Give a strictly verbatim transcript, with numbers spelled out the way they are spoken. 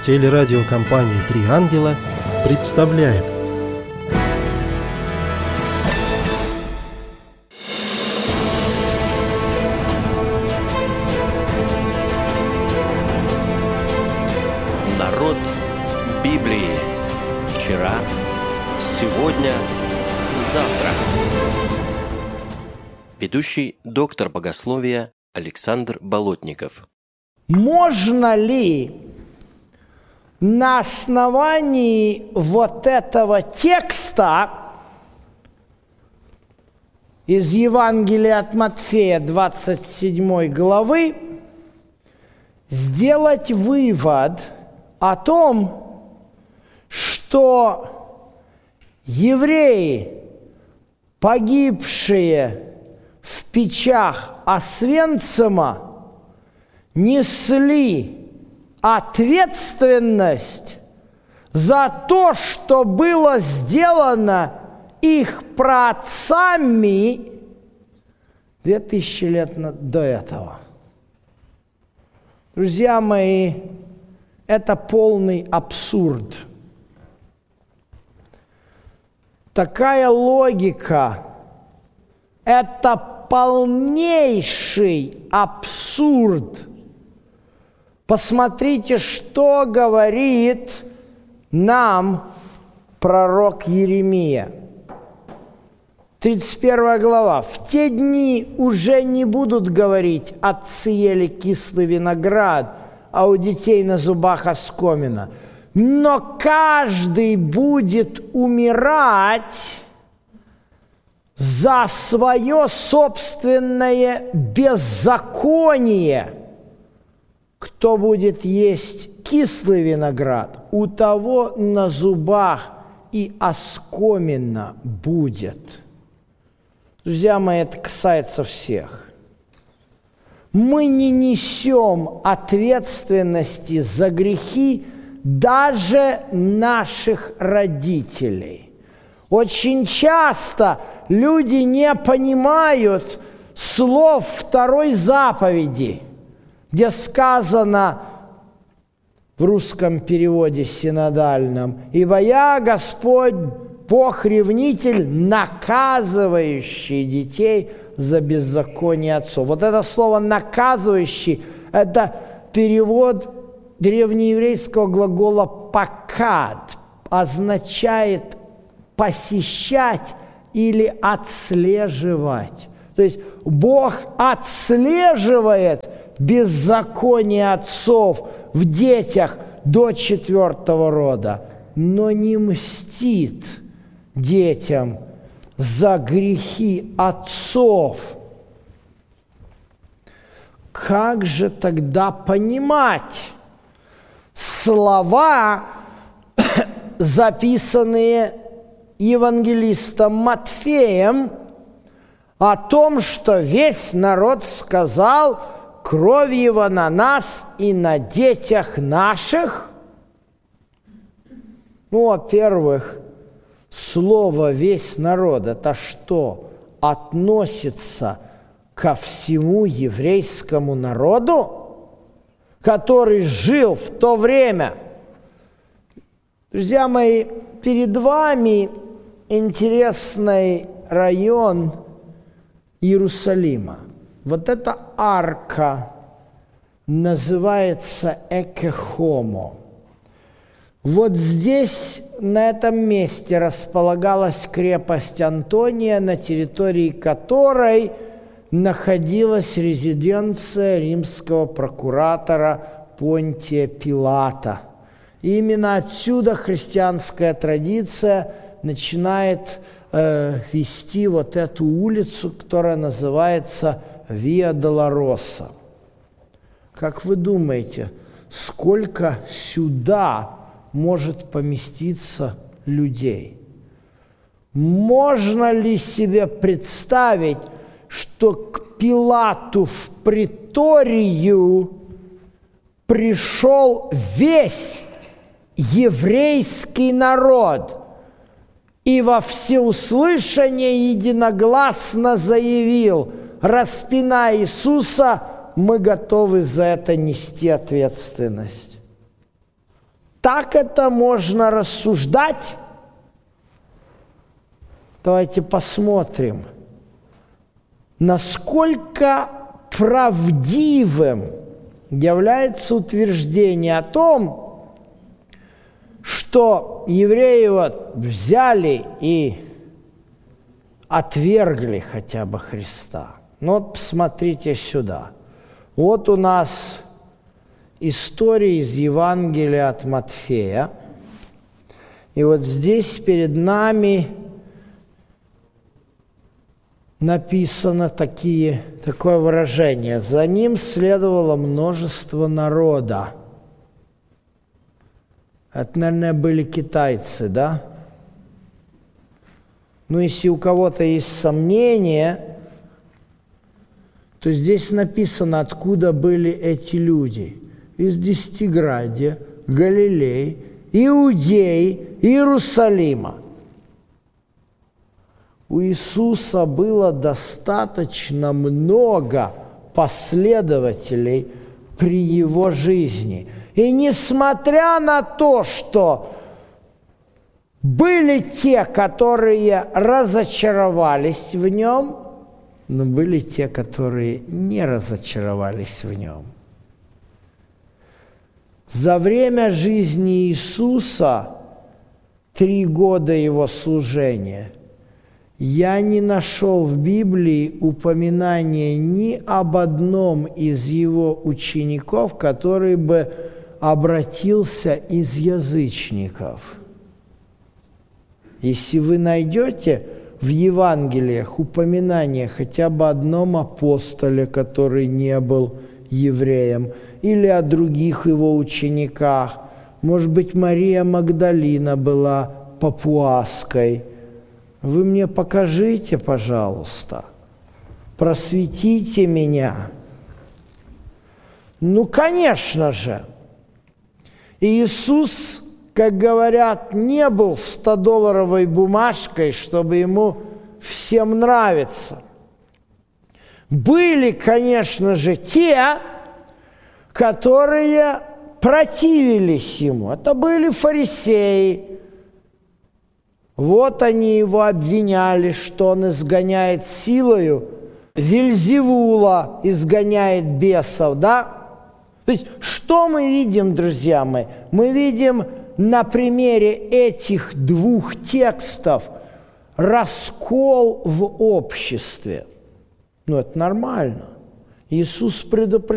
Телерадиокомпания «Три ангела» представляет. Народ Библии. Вчера, сегодня, завтра. Ведущий доктор богословия Александр Болотников. Можно ли на основании вот этого текста из Евангелия от Матфея двадцать седьмой главы сделать вывод о том, что евреи, погибшие в печах Освенцима, несли ответственность за то, что было сделано их праотцами две тысячи лет до этого. Друзья мои, это полный абсурд. Такая логика – это полнейший абсурд. Посмотрите, что говорит нам пророк Иеремия. тридцать первая глава. «В те дни уже не будут говорить: отцы ели кислый виноград, а у детей на зубах оскомина. Но каждый будет умирать за свое собственное беззаконие. Кто будет есть кислый виноград, у того на зубах и оскомина будет». Друзья мои, это касается всех. Мы не несем ответственности за грехи даже наших родителей. Очень часто люди не понимают слов второй заповеди, где сказано в русском переводе синодальном: «Ибо я, Господь, Бог-ревнитель, наказывающий детей за беззаконие отцов». Вот это слово «наказывающий» – это перевод древнееврейского глагола «пакад», означает посещать или отслеживать. То есть Бог отслеживает беззаконие отцов в детях до четвертого рода, но не мстит детям за грехи отцов. Как же тогда понимать слова, записанные евангелистом Матфеем, о том, что весь народ сказал: «Кровь его на нас и на детях наших»? Ну, во-первых, слово «весь народ» – это что? Относится ко всему еврейскому народу, который жил в то время. Друзья мои, перед вами интересный район Иерусалима. Вот эта арка называется Экехомо. Вот здесь, на этом месте, располагалась крепость Антония, на территории которой находилась резиденция римского прокуратора Понтия Пилата. И именно отсюда христианская традиция начинает э, вести вот эту улицу, которая называется Виа Долороса. Как вы думаете, сколько сюда может поместиться людей? Можно ли себе представить, что к Пилату в приторию пришел весь еврейский народ и во всеуслышание единогласно заявил: распинай Иисуса, мы готовы за это нести ответственность? так это можно рассуждать? Давайте посмотрим, насколько правдивым является утверждение о том, что евреи вот взяли и отвергли хотя бы Христа. Ну вот посмотрите сюда. Вот у нас история из Евангелия от Матфея. И вот здесь перед нами написано такие, такое выражение. За ним следовало множество народа. Это, наверное, были китайцы, да? Ну, если у кого-то есть сомнения, то здесь написано, откуда были эти люди. Из Десятиградья, Галилей, Иудеи, Иерусалима. У Иисуса было достаточно много последователей при Его жизни. И несмотря на то, что были те, которые разочаровались в Нем, но были те, которые не разочаровались в Нем. За время жизни Иисуса, три года Его служения, я не нашел в Библии упоминания ни об одном из Его учеников, который бы обратился из язычников. Если вы найдете в Евангелиях упоминание хотя бы о одном апостоле, который не был евреем, или о других его учениках, может быть, Мария Магдалина была папуаской, вы мне покажите, пожалуйста, просветите меня. Ну, конечно же, Иисус, как говорят, не был стодолларовой бумажкой, чтобы ему всем нравиться. Были, конечно же, те, которые противились ему. Это были фарисеи. Вот они его обвиняли, что он изгоняет силою, Вельзевула изгоняет бесов, да? То есть, что мы видим, друзья мои? Мы видим на примере этих двух текстов раскол в обществе. Ну, это нормально. Иисус предупреждает.